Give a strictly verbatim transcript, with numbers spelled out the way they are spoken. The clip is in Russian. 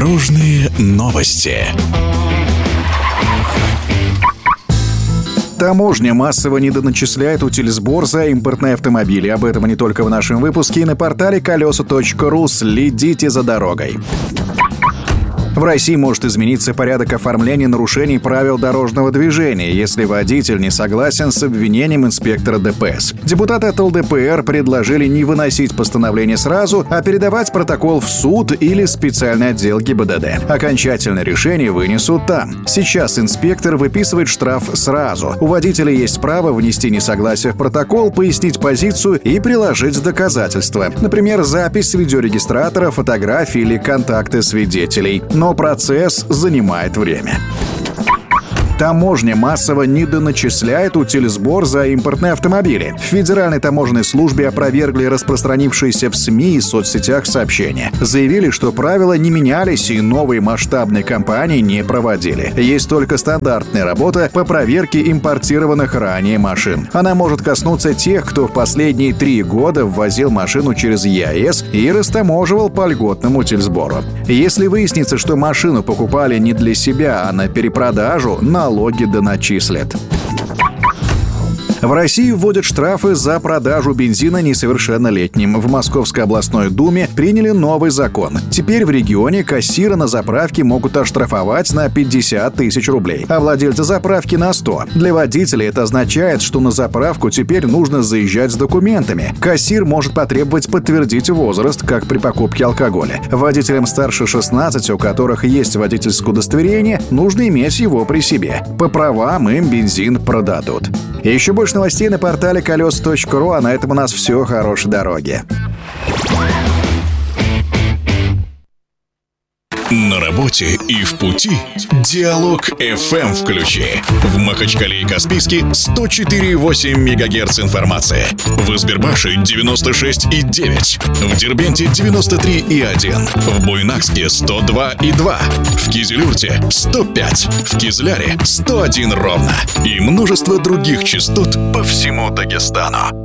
Дорожные новости. Таможня массово недоначисляет утильсбор за импортные автомобили. Об этом не только в нашем выпуске, и на портале колеса точка ру. Следите за дорогой. В России может измениться порядок оформления нарушений правил дорожного движения, если водитель не согласен с обвинением инспектора ДПС. Депутаты от эл дэ пэ эр предложили не выносить постановление сразу, а передавать протокол в суд или специальный отдел гэ и бэ дэ дэ. Окончательное решение вынесут там. Сейчас инспектор выписывает штраф сразу. У водителя есть право внести несогласие в протокол, пояснить позицию и приложить доказательства. Например, запись с видеорегистратора, фотографии или контакты свидетелей. Но процесс занимает время. Таможня массово недоначисляет утильсбор за импортные автомобили. В Федеральной таможенной службе опровергли распространившиеся в СМИ и соцсетях сообщения. Заявили, что правила не менялись и новые масштабные кампании не проводили. Есть только стандартная работа по проверке импортированных ранее машин. Она может коснуться тех, кто в последние три года ввозил машину через е а эс и растаможивал по льготному утильсбору. Если выяснится, что машину покупали не для себя, а на перепродажу, налоги доначислят. В России вводят штрафы за продажу бензина несовершеннолетним. В Московской областной думе приняли новый закон. Теперь в регионе кассира на заправке могут оштрафовать на пятьдесят тысяч рублей, а владельца заправки на сто. Для водителей это означает, что на заправку теперь нужно заезжать с документами. Кассир может потребовать подтвердить возраст, как при покупке алкоголя. Водителям старше шестнадцати, у которых есть водительское удостоверение, нужно иметь его при себе. По правам им бензин продадут. И еще больше новостей на портале колеса точка ру, а на этом у нас все. Хорошей дороги. На работе и в пути Диалог эф эм включи. В Махачкале и Каспийске сто четыре и восемь мегагерц информации. В Избербаше девяносто шесть и девять. В Дербенте девяносто три и один. В Буйнакске сто два и два. В Кизилюрте сто пять. В Кизляре сто один ровно. И множество других частот по всему Дагестану.